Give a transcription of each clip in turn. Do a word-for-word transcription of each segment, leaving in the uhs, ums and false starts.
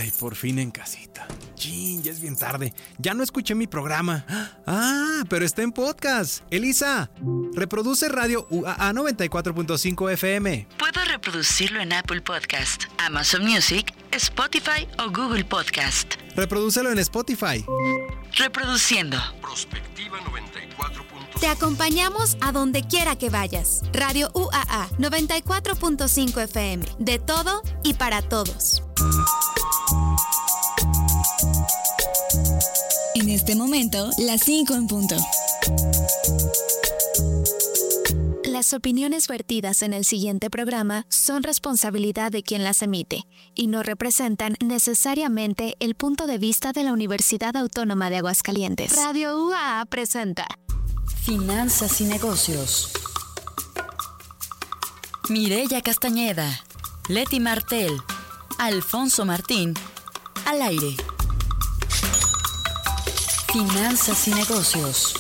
Ay, por fin en casita. Chin, ya es bien tarde. Ya no escuché mi programa. Ah, pero está en podcast. Elisa, reproduce Radio U A A noventa y cuatro punto cinco F M. Puedo reproducirlo en Apple Podcast, Amazon Music, Spotify o Google Podcast. Reprodúcelo en Spotify. Reproduciendo. Prospectiva noventa y cuatro punto cinco. Te acompañamos a donde quiera que vayas. Radio U A A noventa y cuatro punto cinco F M. De todo y para todos. En este momento, las cinco en punto. Las opiniones vertidas en el siguiente programa son responsabilidad de quien las emite y no representan necesariamente el punto de vista de la Universidad Autónoma de Aguascalientes. Radio U A A presenta Finanzas y negocios. Mireya Castañeda, Leti Martel, Alfonso Martín, al aire. Finanzas y negocios.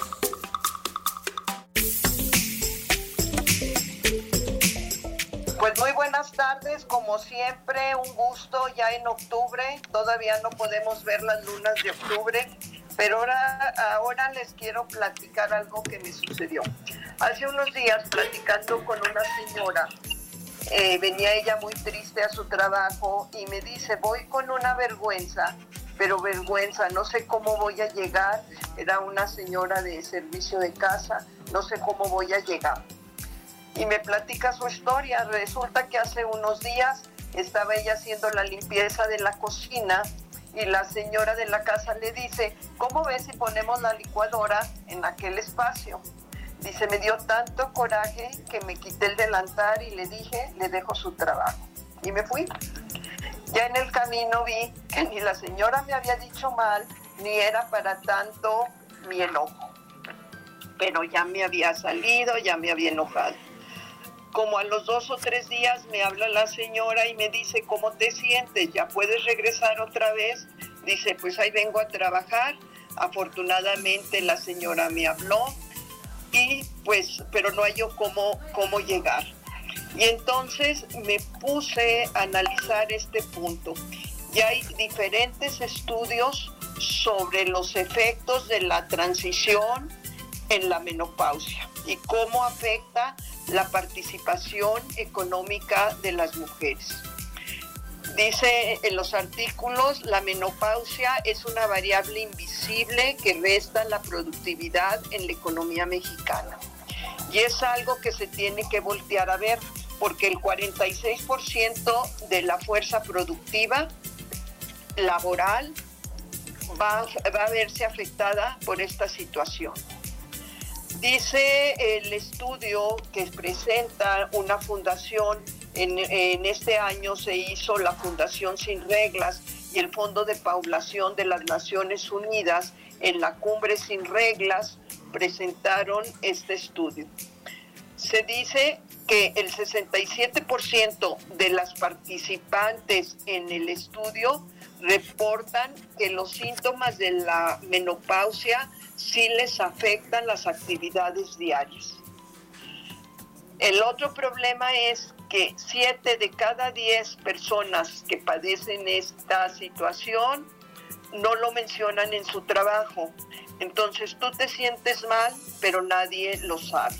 Pues muy buenas tardes, como siempre, un gusto ya en octubre, todavía no podemos ver las lunas de octubre, pero ahora, ahora les quiero platicar algo que me sucedió. Hace unos días, platicando con una señora, eh, venía ella muy triste a su trabajo y me dice, voy con una vergüenza, pero vergüenza, no sé cómo voy a llegar, era una señora de servicio de casa, no sé cómo voy a llegar. Y me platica su historia. Resulta que hace unos días estaba ella haciendo la limpieza de la cocina y la señora de la casa le dice, ¿cómo ves si ponemos la licuadora en aquel espacio? Dice, me dio tanto coraje que me quité el delantal y le dije, le dejo su trabajo. Y me fui. Ya en el camino vi que ni la señora me había dicho mal, ni era para tanto mi enojo. Pero ya me había salido, ya me había enojado. Como a los dos o tres días me habla la señora y me dice, ¿cómo te sientes? ¿Ya puedes regresar otra vez? Dice, pues ahí vengo a trabajar. Afortunadamente la señora me habló y pues, pero no halló cómo, cómo llegar. Y entonces me puse a analizar este punto. Y hay diferentes estudios sobre los efectos de la transición en la menopausia y cómo afecta la participación económica de las mujeres. Dice en los artículos, la menopausia es una variable invisible que resta la productividad en la economía mexicana. Y es algo que se tiene que voltear a ver, porque el cuarenta y seis por ciento de la fuerza productiva laboral va, va a verse afectada por esta situación. Dice el estudio que presenta una fundación, en, en este año se hizo la Fundación Sin Reglas y el Fondo de Población de las Naciones Unidas en la Cumbre Sin Reglas presentaron este estudio. Se dice que el sesenta y siete por ciento de las participantes en el estudio reportan que los síntomas de la menopausia sí les afectan las actividades diarias. El otro problema es que siete de cada diez personas que padecen esta situación no lo mencionan en su trabajo. Entonces tú te sientes mal, pero nadie lo sabe.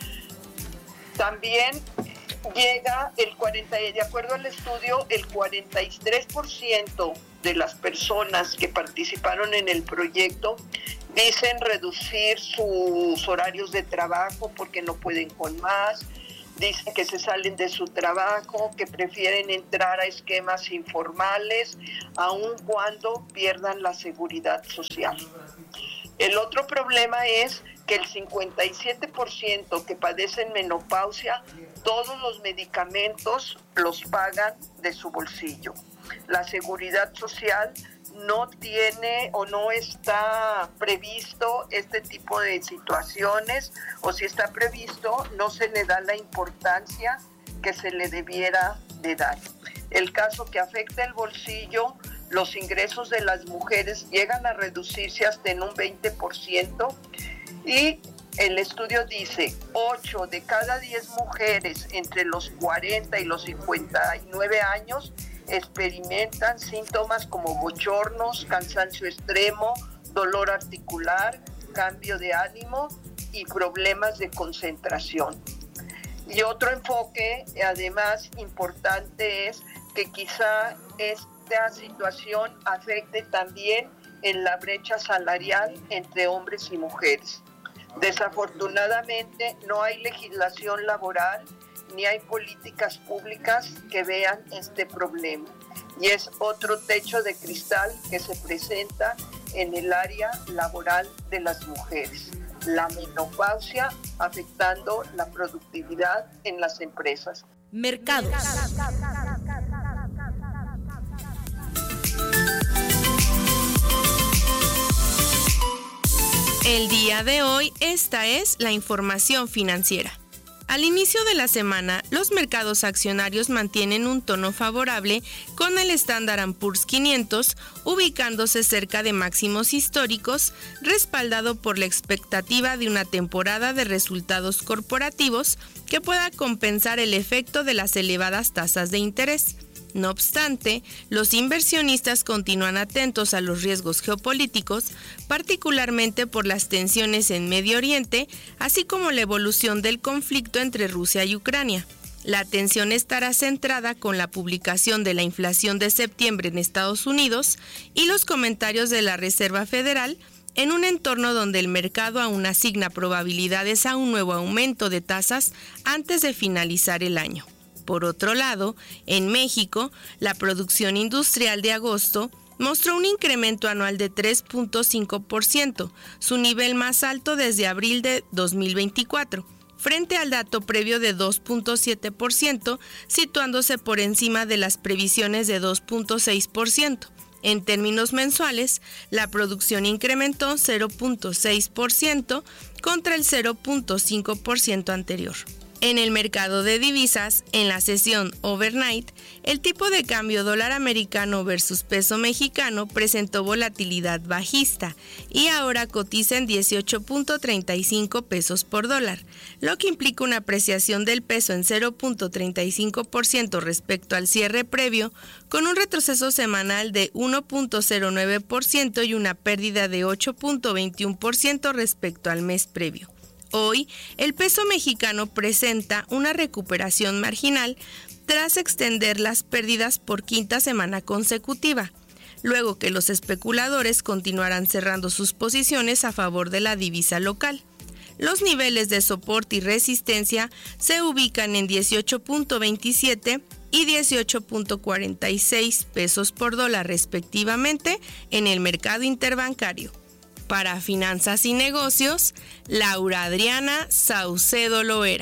También llega el cuarenta, de acuerdo al estudio, el cuarenta y tres por ciento de las personas que participaron en el proyecto dicen reducir sus horarios de trabajo porque no pueden con más, dicen que se salen de su trabajo, que prefieren entrar a esquemas informales, aun cuando pierdan la seguridad social. El otro problema es que el cincuenta y siete por ciento que padecen menopausia, todos los medicamentos los pagan de su bolsillo. La seguridad social no tiene o no está previsto este tipo de situaciones, o si está previsto, no se le da la importancia que se le debiera de dar. El caso que afecta el bolsillo, los ingresos de las mujeres llegan a reducirse hasta en un veinte por ciento y el estudio dice ocho de cada diez mujeres entre los cuarenta y los cincuenta y nueve años experimentan síntomas como bochornos, cansancio extremo, dolor articular, cambio de ánimo y problemas de concentración. Y otro enfoque, además importante, es que quizá esta situación afecte también en la brecha salarial entre hombres y mujeres. Desafortunadamente, no hay legislación laboral ni hay políticas públicas que vean este problema. Y es otro techo de cristal que se presenta en el área laboral de las mujeres. La menopausia afectando la productividad en las empresas. Mercados. El día de hoy, esta es la información financiera. Al inicio de la semana, los mercados accionarios mantienen un tono favorable con el Standard and Poor's quinientos ubicándose cerca de máximos históricos, respaldado por la expectativa de una temporada de resultados corporativos que pueda compensar el efecto de las elevadas tasas de interés. No obstante, los inversionistas continúan atentos a los riesgos geopolíticos, particularmente por las tensiones en Medio Oriente, así como la evolución del conflicto entre Rusia y Ucrania. La atención estará centrada con la publicación de la inflación de septiembre en Estados Unidos y los comentarios de la Reserva Federal, en un entorno donde el mercado aún asigna probabilidades a un nuevo aumento de tasas antes de finalizar el año. Por otro lado, en México, la producción industrial de agosto mostró un incremento anual de tres punto cinco por ciento, su nivel más alto desde abril de dos mil veinticuatro, frente al dato previo de dos punto siete por ciento, situándose por encima de las previsiones de dos punto seis por ciento. En términos mensuales, la producción incrementó cero punto seis por ciento contra el cero punto cinco por ciento anterior. En el mercado de divisas, en la sesión overnight, el tipo de cambio dólar americano versus peso mexicano presentó volatilidad bajista y ahora cotiza en dieciocho punto treinta y cinco pesos por dólar, lo que implica una apreciación del peso en cero punto treinta y cinco por ciento respecto al cierre previo, con un retroceso semanal de uno punto cero nueve por ciento y una pérdida de ocho punto veintiuno por ciento respecto al mes previo. Hoy, el peso mexicano presenta una recuperación marginal tras extender las pérdidas por quinta semana consecutiva, luego que los especuladores continuarán cerrando sus posiciones a favor de la divisa local. Los niveles de soporte y resistencia se ubican en dieciocho punto veintisiete y dieciocho punto cuarenta y seis pesos por dólar respectivamente en el mercado interbancario. Para Finanzas y Negocios, Laura Adriana Saucedo Loera.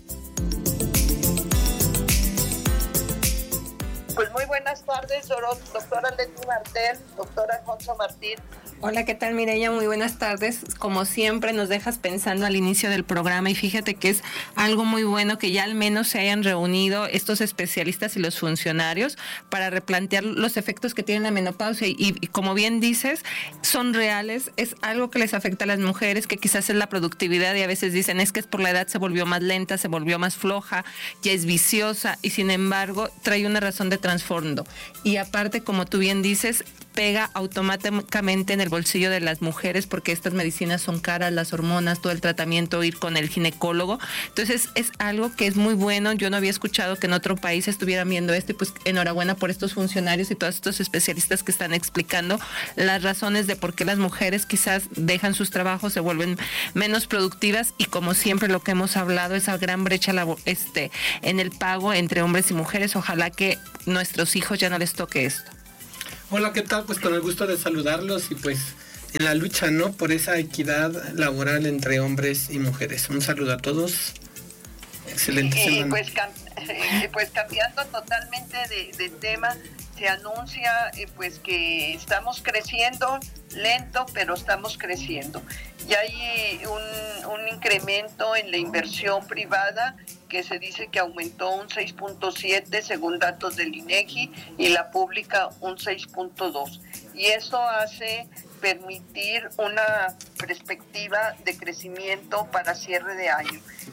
Pues muy buenas tardes, doctora Leti Martel, doctora Alfonso Martín. Hola, ¿qué tal, Mireya? Muy buenas tardes. Como siempre, nos dejas pensando al inicio del programa y fíjate que es algo muy bueno que ya al menos se hayan reunido estos especialistas y los funcionarios para replantear los efectos que tiene la menopausia y, y como bien dices, son reales, es algo que les afecta a las mujeres, que quizás es la productividad y a veces dicen es que es por la edad se volvió más lenta, se volvió más floja, ya es viciosa y sin embargo trae una razón de trasfondo. Y aparte, como tú bien dices, pega automáticamente en el bolsillo de las mujeres porque estas medicinas son caras, las hormonas, todo el tratamiento, ir con el ginecólogo. Entonces es algo que es muy bueno. Yo no había escuchado que en otro país estuvieran viendo esto y pues enhorabuena por estos funcionarios y todos estos especialistas que están explicando las razones de por qué las mujeres quizás dejan sus trabajos, se vuelven menos productivas y como siempre lo que hemos hablado, esa gran brecha este, en el pago entre hombres y mujeres. Ojalá que nuestros hijos ya no les toque esto. Hola, ¿qué tal? Pues con el gusto de saludarlos y pues en la lucha, ¿no? Por esa equidad laboral entre hombres y mujeres. Un saludo a todos. Excelente eh, semana. Pues, eh, pues cambiando totalmente de, de tema, se anuncia eh, pues que estamos creciendo lento, pero estamos creciendo. Y hay un, un incremento en la inversión privada que se dice que aumentó un seis punto siete según datos del INEGI y la pública un seis punto dos. Y eso hace permitir una perspectiva de crecimiento para cierre de año.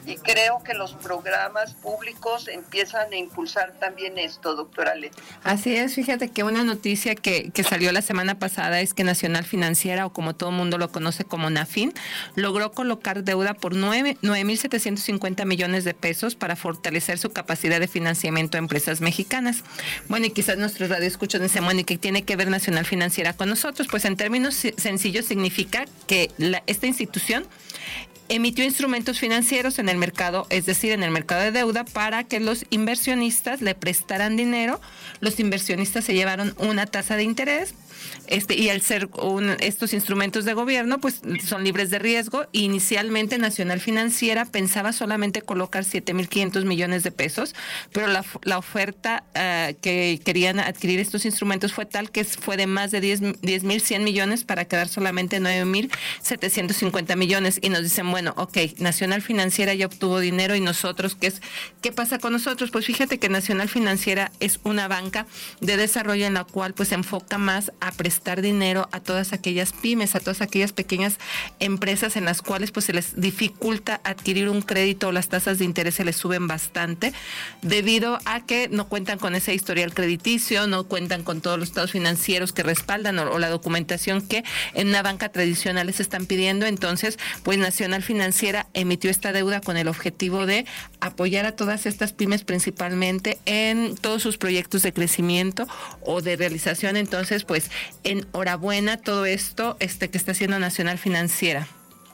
y creo que los programas públicos empiezan a impulsar también esto, doctora Leti. Así es, fíjate que una noticia que, que salió la semana pasada es que Nacional Financiera, o como todo el mundo lo conoce como NAFIN, logró colocar deuda por nueve mil setecientos cincuenta millones de pesos para fortalecer su capacidad de financiamiento a empresas mexicanas. Bueno, y quizás nuestros radioescuchas dicen, bueno, ¿y qué tiene que ver Nacional Financiera con nosotros? Pues en términos sencillos significa que la, esta institución emitió instrumentos financieros en el mercado, es decir, en el mercado de deuda, para que los inversionistas le prestaran dinero. Los inversionistas se llevaron una tasa de interés, este, y al ser un, estos instrumentos de gobierno, pues son libres de riesgo. Inicialmente Nacional Financiera pensaba solamente colocar siete mil quinientos millones de pesos, pero la, la oferta uh, que querían adquirir estos instrumentos fue tal que fue de más de diez mil cien millones para quedar solamente nueve mil setecientos cincuenta millones. Y nos dicen, bueno, ok, Nacional Financiera ya obtuvo dinero, y nosotros, ¿qué es, qué pasa con nosotros? Pues fíjate que Nacional Financiera es una banca de desarrollo en la cual pues se enfoca más a prestar dinero a todas aquellas pymes, a todas aquellas pequeñas empresas en las cuales pues se les dificulta adquirir un crédito, o las tasas de interés se les suben bastante debido a que no cuentan con ese historial crediticio, no cuentan con todos los estados financieros que respaldan, o, o la documentación que en una banca tradicional les están pidiendo. Entonces, pues Nacional Financiera emitió esta deuda con el objetivo de apoyar a todas estas pymes, principalmente en todos sus proyectos de crecimiento o de realización. Entonces, pues enhorabuena todo esto este que está haciendo Nacional Financiera.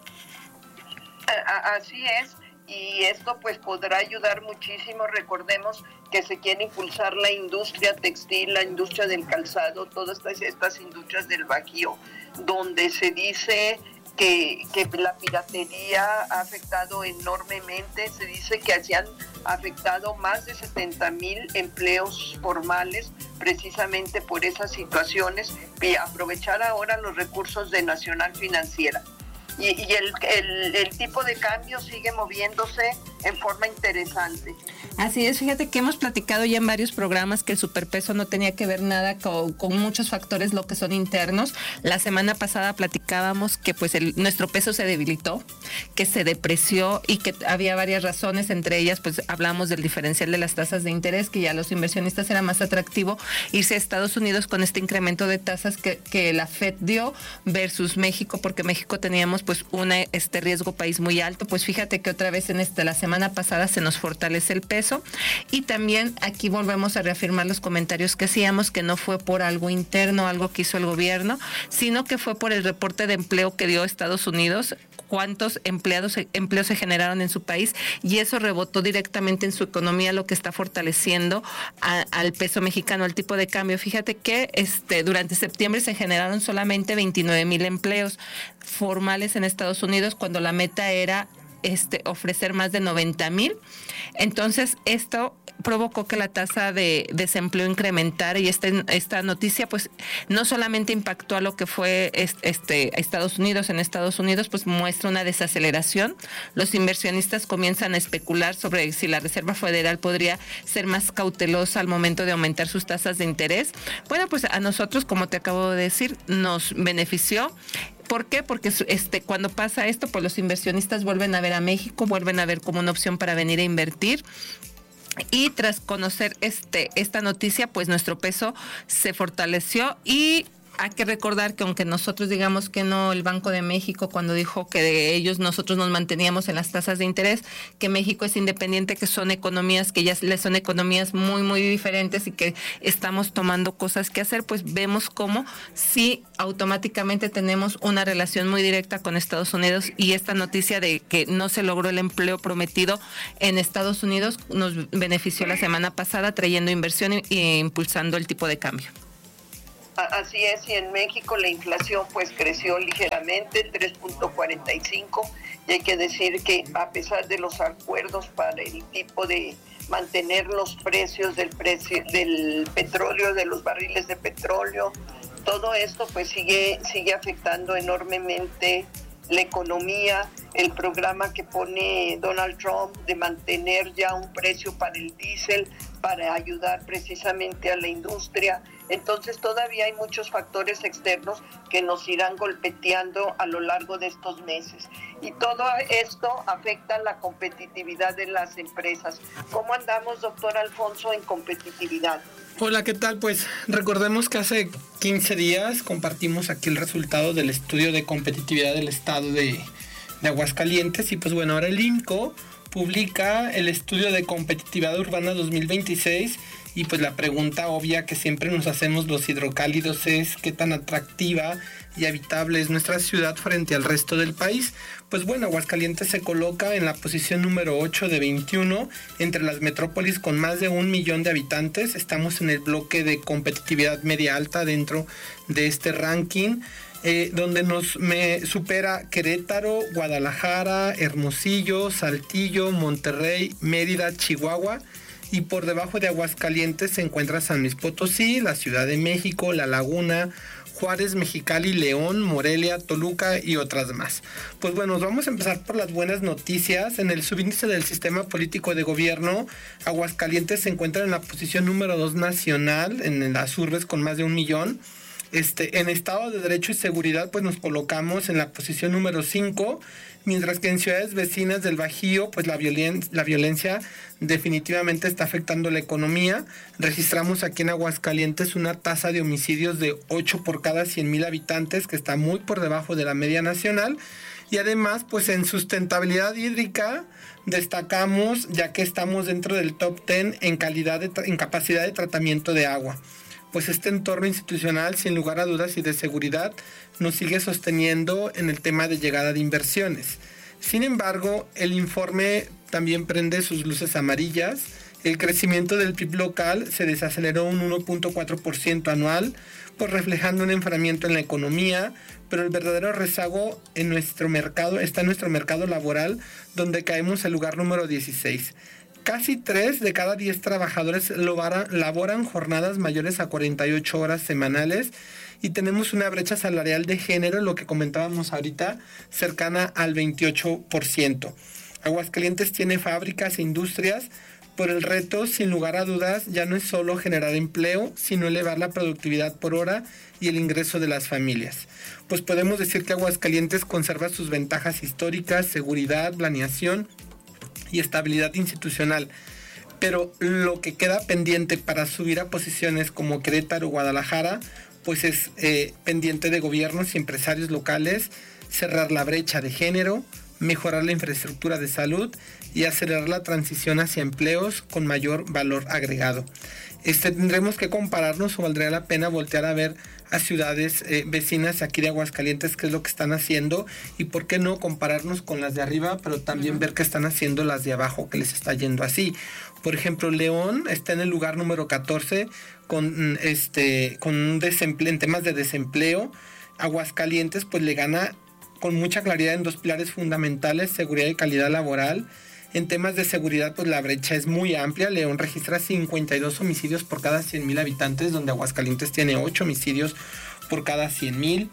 Así es, y esto pues podrá ayudar muchísimo. Recordemos que se quiere impulsar la industria textil, la industria del calzado, todas estas, estas industrias del Bajío, donde se dice que, que la piratería ha afectado enormemente. Se dice que se han afectado más de setenta mil empleos formales precisamente por esas situaciones, y aprovechar ahora los recursos de Nacional Financiera. Y, y el, el, el tipo de cambio sigue moviéndose en forma interesante. Así es, fíjate que hemos platicado ya en varios programas que el superpeso no tenía que ver nada con, con muchos factores lo que son internos. La semana pasada platicábamos que pues el, nuestro peso se debilitó, que se depreció, y que había varias razones, entre ellas pues hablamos del diferencial de las tasas de interés, que ya a los inversionistas era más atractivo irse a Estados Unidos con este incremento de tasas que, que la Fed dio versus México, porque México teníamos pues un este riesgo país muy alto. Pues fíjate que otra vez en esta la semana pasada se nos fortalece el peso, y también aquí volvemos a reafirmar los comentarios que hacíamos, que no fue por algo interno, algo que hizo el gobierno, sino que fue por el reporte de empleo que dio Estados Unidos, cuántos empleados, empleos se generaron en su país, y eso rebotó directamente en su economía, lo que está fortaleciendo a, al peso mexicano, al tipo de cambio. Fíjate que este durante septiembre se generaron solamente veintinueve mil empleos formales en Estados Unidos, cuando la meta era este ofrecer más de noventa mil. Entonces esto provocó que la tasa de desempleo incrementara, y este, esta noticia pues no solamente impactó a lo que fue este Estados Unidos. En Estados Unidos pues muestra una desaceleración. Los inversionistas comienzan a especular sobre si la Reserva Federal podría ser más cautelosa al momento de aumentar sus tasas de interés. Bueno, pues a nosotros, como te acabo de decir, nos benefició. ¿Por qué? Porque este, cuando pasa esto, pues los inversionistas vuelven a ver a México, vuelven a ver como una opción para venir a invertir. Y tras conocer este esta noticia, pues nuestro peso se fortaleció. Y hay que recordar que aunque nosotros digamos que no, el Banco de México cuando dijo que de ellos nosotros nos manteníamos en las tasas de interés, que México es independiente, que son economías, que ya son economías muy, muy diferentes, y que estamos tomando cosas que hacer, pues vemos cómo sí automáticamente tenemos una relación muy directa con Estados Unidos, y esta noticia de que no se logró el empleo prometido en Estados Unidos nos benefició la semana pasada, trayendo inversión e impulsando el tipo de cambio. Así es, y en México la inflación pues creció ligeramente, tres punto cuarenta y cinco, y hay que decir que a pesar de los acuerdos para el tipo de mantener los precios del precio del petróleo, de los barriles de petróleo, todo esto pues sigue sigue afectando enormemente la economía. El programa que pone Donald Trump de mantener ya un precio para el diésel para ayudar precisamente a la industria. Entonces todavía hay muchos factores externos que nos irán golpeteando a lo largo de estos meses. Y todo esto afecta la competitividad de las empresas. ¿Cómo andamos, doctor Alfonso, en competitividad? Hola, ¿qué tal? Pues recordemos que hace quince días compartimos aquí el resultado del estudio de competitividad del estado de, de Aguascalientes. Y pues bueno, ahora el INCO publica el estudio de competitividad urbana dos mil veintiséis. Y pues la pregunta obvia que siempre nos hacemos los hidrocálidos es ¿qué tan atractiva y habitable es nuestra ciudad frente al resto del país? Pues bueno, Aguascalientes se coloca en la posición número ocho de veintiuno entre las metrópolis con más de un millón de habitantes. Estamos en el bloque de competitividad media alta dentro de este ranking, eh, donde nos me supera Querétaro, Guadalajara, Hermosillo, Saltillo, Monterrey, Mérida, Chihuahua. Y por debajo de Aguascalientes se encuentra San Luis Potosí, la Ciudad de México, La Laguna, Juárez, Mexicali, León, Morelia, Toluca y otras más. Pues bueno, vamos a empezar por las buenas noticias. En el subíndice del sistema político de gobierno, Aguascalientes se encuentra en la posición número dos nacional, en las urbes con más de un millón. Este, en Estado de Derecho y Seguridad, pues nos colocamos en la posición número cinco, mientras que en ciudades vecinas del Bajío, pues la, violen- la violencia definitivamente está afectando la economía. Registramos aquí en Aguascalientes una tasa de homicidios de ocho por cada cien mil habitantes, que está muy por debajo de la media nacional. Y además, pues en sustentabilidad hídrica destacamos, ya que estamos dentro del top diez en calidad de tra- en capacidad de tratamiento de agua. Pues este entorno institucional, sin lugar a dudas y de seguridad, nos sigue sosteniendo en el tema de llegada de inversiones. Sin embargo, el informe también prende sus luces amarillas. El crecimiento del P I B local se desaceleró un uno punto cuatro por ciento anual, pues reflejando un enfriamiento en la economía, pero el verdadero rezago en nuestro mercado está en nuestro mercado laboral, donde caemos al lugar número dieciséis. Casi tres de cada diez trabajadores laboran jornadas mayores a cuarenta y ocho horas semanales y tenemos una brecha salarial de género, lo que comentábamos ahorita, cercana al veintiocho por ciento. Aguascalientes tiene fábricas e industrias, pero el reto, sin lugar a dudas, ya no es solo generar empleo, sino elevar la productividad por hora y el ingreso de las familias. Pues podemos decir que Aguascalientes conserva sus ventajas históricas, seguridad, planeación y estabilidad institucional, pero lo que queda pendiente para subir a posiciones como Querétaro o Guadalajara, pues es eh, pendiente de gobiernos y empresarios locales, cerrar la brecha de género, mejorar la infraestructura de salud y acelerar la transición hacia empleos con mayor valor agregado. Este, tendremos que compararnos o valdría la pena voltear a ver a ciudades eh, vecinas aquí de Aguascalientes qué es lo que están haciendo y por qué no compararnos con las de arriba, pero también uh-huh. ver qué están haciendo las de abajo que les está yendo así. Por ejemplo, León está en el lugar número catorce con este con un desempleo, en temas de desempleo. Aguascalientes pues le gana con mucha claridad en dos pilares fundamentales, seguridad y calidad laboral. En temas de seguridad, pues la brecha es muy amplia. León registra cincuenta y dos homicidios por cada cien mil habitantes, donde Aguascalientes tiene ocho homicidios por cada cien mil.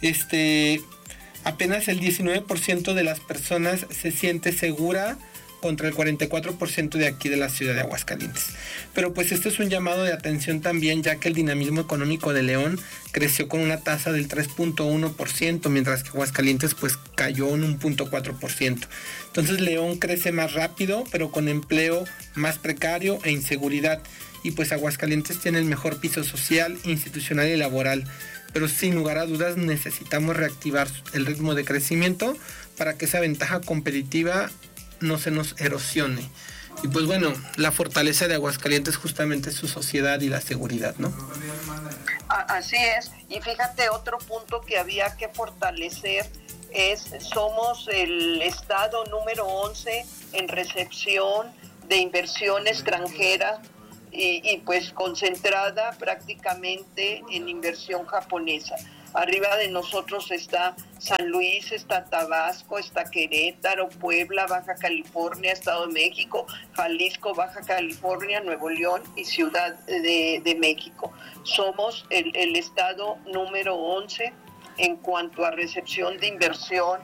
Este, apenas el diecinueve por ciento de las personas se siente segura contra el cuarenta y cuatro por ciento de aquí de la ciudad de Aguascalientes. Pero pues esto es un llamado de atención también, ya que el dinamismo económico de León creció con una tasa del tres punto uno por ciento, mientras que Aguascalientes pues cayó en un punto cuatro por ciento. Entonces León crece más rápido, pero con empleo más precario e inseguridad. Y pues Aguascalientes tiene el mejor piso social, institucional y laboral. Pero sin lugar a dudas necesitamos reactivar el ritmo de crecimiento para que esa ventaja competitiva no se nos erosione. Y pues bueno, la fortaleza de Aguascalientes justamente es su sociedad y la seguridad, ¿no? Así es. Y fíjate, otro punto que había que fortalecer es, somos el estado número once en recepción de inversión extranjera y, y pues concentrada prácticamente en inversión japonesa. Arriba de nosotros está San Luis, está Tabasco, está Querétaro, Puebla, Baja California, Estado de México, Jalisco, Baja California, Nuevo León y Ciudad de, de México. Somos el, el estado número once en cuanto a recepción de inversión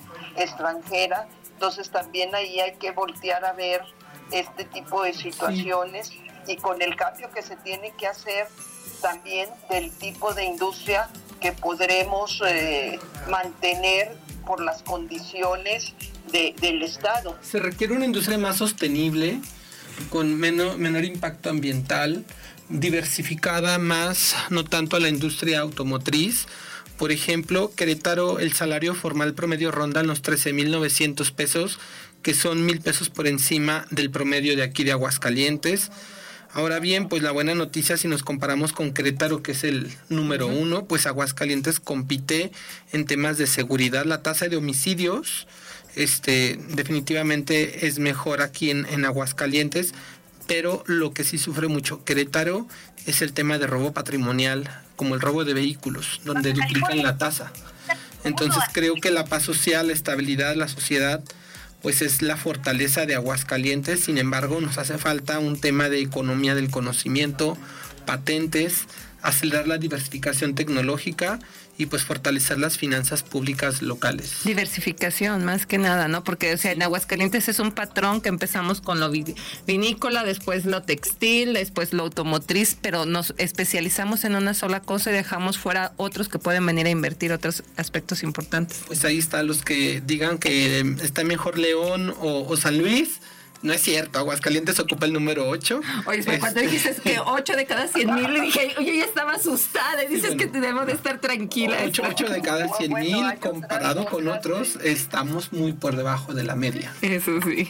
extranjera. Entonces también ahí hay que voltear a ver este tipo de situaciones. Sí. y con el cambio que se tiene que hacer también del tipo de industria que podremos eh, mantener por las condiciones de, del Estado. Se requiere una industria más sostenible, con menor, menor impacto ambiental, diversificada más, no tanto a la industria automotriz. Por ejemplo, Querétaro, el salario formal promedio ronda los trece mil novecientos pesos, que son mil pesos por encima del promedio de aquí de Aguascalientes. Ahora bien, pues la buena noticia, si nos comparamos con Querétaro, que es el número uh-huh. uno, pues Aguascalientes compite en temas de seguridad. La tasa de homicidios este, definitivamente es mejor aquí en, en Aguascalientes, pero lo que sí sufre mucho Querétaro es el tema de robo patrimonial, como el robo de vehículos, donde duplican la tasa. Entonces creo que la paz social, la estabilidad, la sociedad, pues es la fortaleza de Aguascalientes. Sin embargo, nos hace falta un tema de economía del conocimiento, patentes, acelerar la diversificación tecnológica y pues fortalecer las finanzas públicas locales. Diversificación, más que nada, ¿no? Porque, o sea, en Aguascalientes es un patrón que empezamos con lo vinícola, después lo textil, después lo automotriz, pero nos especializamos en una sola cosa y dejamos fuera otros que pueden venir a invertir otros aspectos importantes. Pues ahí están los que digan que está mejor León o, o San Luis. No es cierto, Aguascalientes ocupa el número ocho. Oye, este... cuando dijiste que ocho de cada cien mil, le dije, oye, ya estaba asustada. Y dices sí, bueno, que debemos de estar tranquila. ocho de cada cien mil, bueno, comparado con otros, estamos muy por debajo de la media. Eso sí.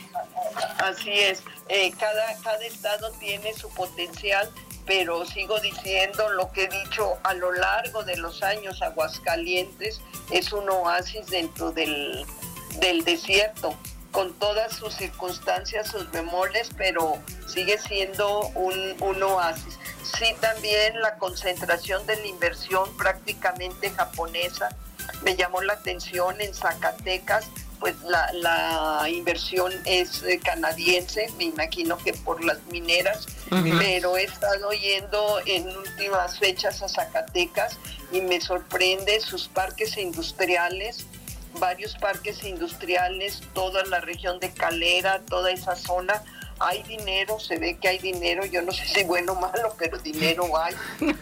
Así es. Eh, cada, cada estado tiene su potencial, pero sigo diciendo lo que he dicho a lo largo de los años. Aguascalientes es un oasis dentro del, del desierto, con todas sus circunstancias, sus bemoles, pero sigue siendo un, un oasis. Sí, también la concentración de la inversión prácticamente japonesa me llamó la atención. En Zacatecas, pues la, la inversión es eh, canadiense, me imagino que por las mineras, uh-huh. pero he estado yendo en últimas fechas a Zacatecas y me sorprende sus parques industriales, varios parques industriales, toda la región de Calera, toda esa zona. Hay dinero, se ve que hay dinero, yo no sé si bueno o malo, pero dinero hay.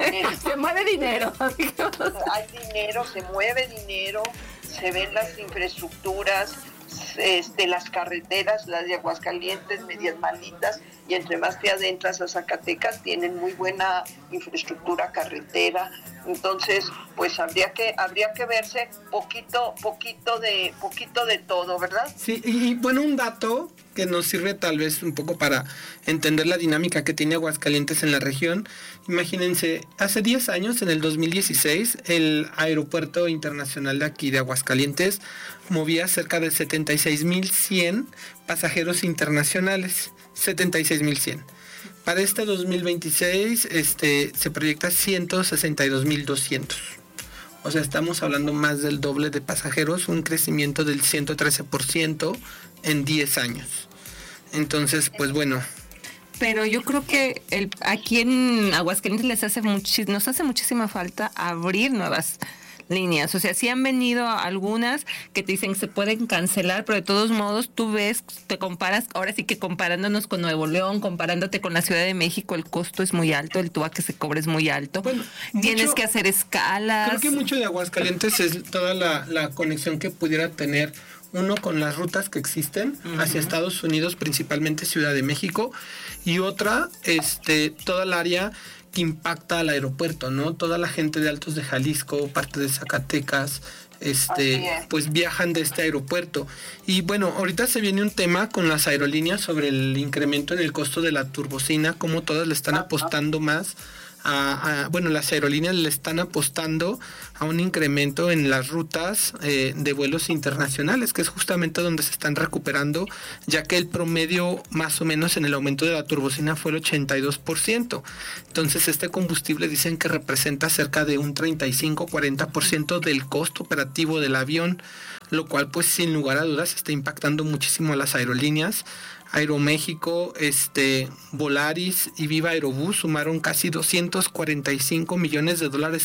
Se mueve dinero. Hay dinero, se mueve dinero, se ven las infraestructuras, este, las carreteras, las de Aguascalientes, medias malitas, y entre más te adentras a Zacatecas tienen muy buena infraestructura carretera. Entonces, pues habría que habría que verse poquito poquito de poquito de todo, ¿verdad? Sí, y bueno, un dato que nos sirve tal vez un poco para entender la dinámica que tiene Aguascalientes en la región. Imagínense, hace diez años, en el dos mil dieciséis, el aeropuerto internacional de aquí de Aguascalientes movía cerca de setenta y seis mil cien pasajeros internacionales, setenta y seis mil cien. Para este dos mil veintiséis este, se proyecta ciento sesenta y dos mil doscientos. O sea, estamos hablando más del doble de pasajeros, un crecimiento del ciento trece por ciento en diez años. Entonces, pues bueno. Pero yo creo que el, aquí en Aguascalientes les hace muchi- nos hace muchísima falta abrir nuevas líneas. O sea, sí han venido algunas que te dicen que se pueden cancelar, pero de todos modos tú ves, te comparas, ahora sí que comparándonos con Nuevo León, comparándote con la Ciudad de México, el costo es muy alto, el tuba que se cobra es muy alto. Bueno, tienes mucho, que hacer escalas. Creo que mucho de Aguascalientes es toda la, la conexión que pudiera tener uno con las rutas que existen uh-huh. hacia Estados Unidos, principalmente Ciudad de México, y otra, este, toda el área que impacta al aeropuerto, ¿no? Toda la gente de Altos de Jalisco, parte de Zacatecas, este, pues viajan de este aeropuerto. Y bueno, ahorita se viene un tema con las aerolíneas sobre el incremento en el costo de la turbocina, como todas le están apostando más A, a, bueno, las aerolíneas le están apostando a un incremento en las rutas eh, de vuelos internacionales, que es justamente donde se están recuperando, ya que el promedio más o menos en el aumento de la turbocina fue el ochenta y dos por ciento. Entonces este combustible dicen que representa cerca de un treinta y cinco a cuarenta por ciento del costo operativo del avión, lo cual pues sin lugar a dudas está impactando muchísimo a las aerolíneas. Aeroméxico, este, Volaris y Viva Aerobús sumaron casi doscientos cuarenta y cinco millones de dólares